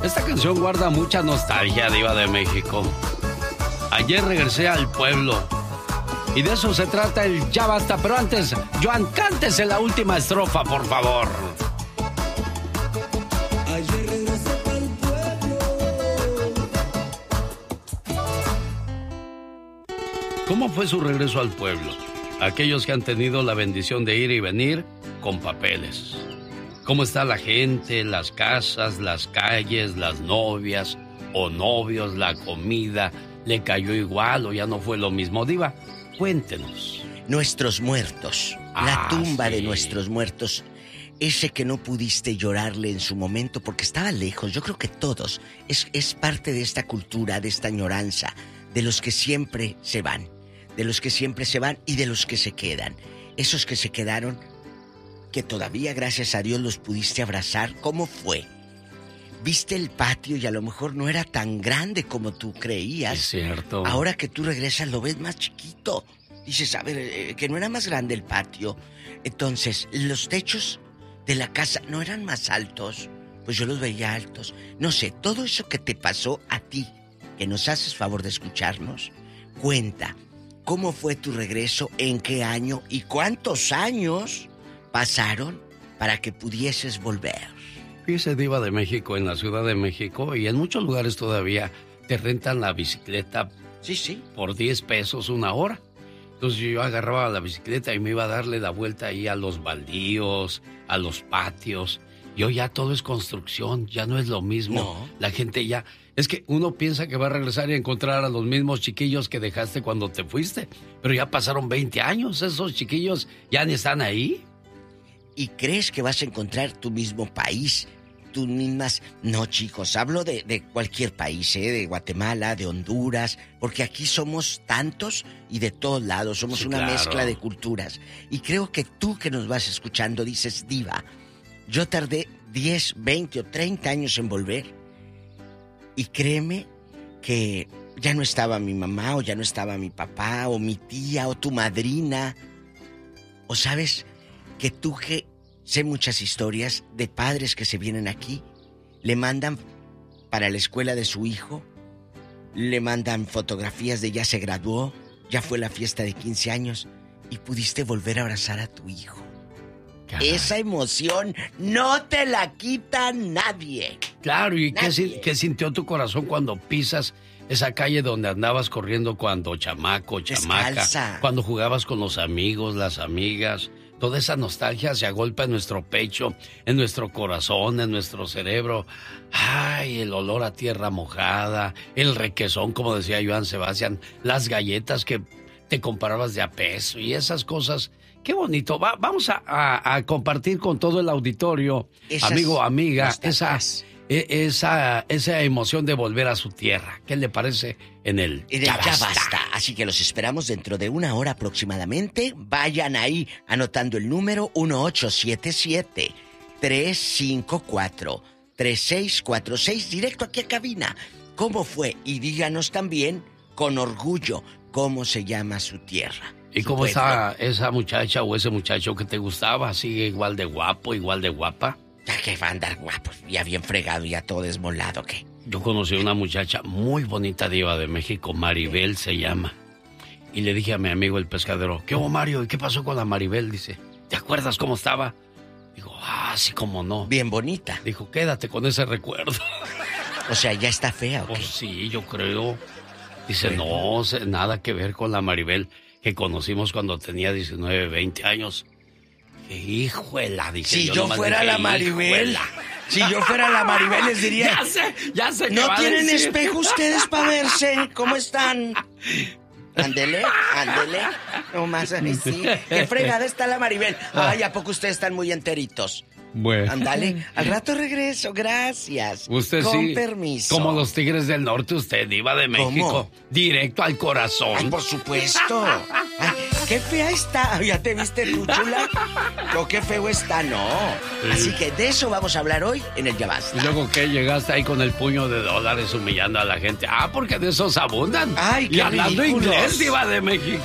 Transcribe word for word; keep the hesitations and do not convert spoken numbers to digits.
Esta canción guarda mucha nostalgia, Diva de México. Ayer regresé al pueblo. Y de eso se trata el Ya Basta. Pero antes, Joan, cántese la última estrofa, por favor. Ayer regresé al pueblo. ¿Cómo fue su regreso al pueblo? Aquellos que han tenido la bendición de ir y venir con papeles. ¿Cómo está la gente, las casas, las calles, las novias o novios, la comida? ¿Le cayó igual o ya no fue lo mismo? Diva, cuéntenos. Nuestros muertos, Ah, la tumba sí. de nuestros muertos, ese que no pudiste llorarle en su momento porque estaba lejos. Yo creo que todos, es, es parte de esta cultura, de esta añoranza, de los que siempre se van, de los que siempre se van y de los que se quedan. Esos que se quedaron, que todavía gracias a Dios los pudiste abrazar. ¿Cómo fue? Viste el patio y a lo mejor no era tan grande como tú creías. Es cierto. Ahora que tú regresas lo ves más chiquito. Dices, a ver, eh, que no era más grande el patio. Entonces, los techos de la casa no eran más altos. Pues yo los veía altos. No sé, todo eso que te pasó a ti, que nos haces favor de escucharnos, cuenta. ¿Cómo fue tu regreso? ¿En qué año? ¿Y cuántos años pasaron para que pudieses volver? Fíjese, Diva de México, en la Ciudad de México y en muchos lugares todavía te rentan la bicicleta. Sí, sí. Por diez pesos una hora. Entonces yo agarraba la bicicleta y me iba a darle la vuelta ahí a los baldíos, a los patios. Y hoy ya todo es construcción, ya no es lo mismo. No. La gente ya... Es que uno piensa que va a regresar y encontrar a los mismos chiquillos que dejaste cuando te fuiste. Pero ya pasaron veinte años, esos chiquillos ya ni están ahí. ¿Y crees que vas a encontrar tu mismo país? Tus mismas... No, chicos, hablo de, de cualquier país, ¿eh? De Guatemala, de Honduras, porque aquí somos tantos y de todos lados, somos Sí, una claro. mezcla de culturas. Y creo que tú que nos vas escuchando dices, Diva, yo tardé diez, veinte o treinta años en volver. Y créeme que ya no estaba mi mamá, o ya no estaba mi papá, o mi tía, o tu madrina. O sabes que tú que... Sé muchas historias de padres que se vienen aquí, le mandan para la escuela de su hijo, le mandan fotografías de ya se graduó, ya fue la fiesta de quince años y pudiste volver a abrazar a tu hijo. Caray. Esa emoción no te la quita nadie. Claro, ¿y qué, Nadie. si- qué sintió tu corazón cuando pisas esa calle donde andabas corriendo cuando chamaco, chamaca? Descalza. Cuando jugabas con los amigos, las amigas. Toda esa nostalgia se agolpa en nuestro pecho, en nuestro corazón, en nuestro cerebro. Ay, el olor a tierra mojada, el requesón, como decía Joan Sebastián, las galletas que te comparabas de a peso y esas cosas. Qué bonito. Va- vamos a, a- a compartir con todo el auditorio, Esas amigo, amiga, esa, nostalgias. e- esa, esa emoción de volver a su tierra. ¿Qué le parece en el En el ya basta. Así que los esperamos dentro de una hora aproximadamente. Vayan ahí anotando el número uno ocho siete siete, tres cinco cuatro, tres seis cuatro seis, directo aquí a cabina. ¿Cómo fue? Y díganos también, con orgullo, cómo se llama su tierra. ¿Y su cómo pueblo. está esa muchacha o ese muchacho que te gustaba? ¿Sigue igual de guapo, igual de guapa? Ya que va a andar guapo, ya bien fregado, ya todo desmolado, ¿qué? Yo conocí a una muchacha muy bonita, Diva de México, Maribel se llama. Y le dije a mi amigo el pescadero, ¿qué hubo, Mario? ¿Y qué pasó con la Maribel? Dice, ¿te acuerdas cómo estaba? Digo, ah, sí, cómo no. Bien bonita. Dijo, quédate con ese recuerdo. O sea, ¿ya está fea o qué? Pues sí, yo creo. Dice, Bueno. no, se- nada que ver con la Maribel que conocimos cuando tenía diecinueve, veinte años. Que híjuela, dije Si yo nomás fuera dije, la Maribel, "Híjuela". si yo fuera la Maribel les diría... Ya sé, ya sé. qué ¿No va a tienen decir. espejo ustedes para verse? ¿Cómo están? Ándele, ándele. No más así. Qué fregada está la Maribel. Ay, ¿a poco ustedes están muy enteritos? Bueno. Ándale. Al rato regreso, gracias. Usted Con sí. permiso. Como los Tigres del Norte, usted, Diva de México. ¿Cómo? Directo al corazón. Ay, por supuesto. Ay, qué fea está. ¿Ya te viste tu chula? No, qué feo está, no. Así que de eso vamos a hablar hoy en el Ya Basta. Y luego que llegaste ahí con el puño de dólares humillando a la gente. Ah, porque de esos abundan. Ay, qué y hablando ridículos. inglés, Diva de México.